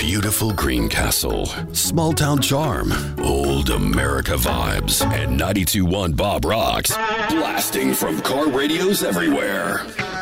beautiful Greencastle, small town charm, old America vibes, and 92.1 Bob Rocks, blasting from car radios everywhere.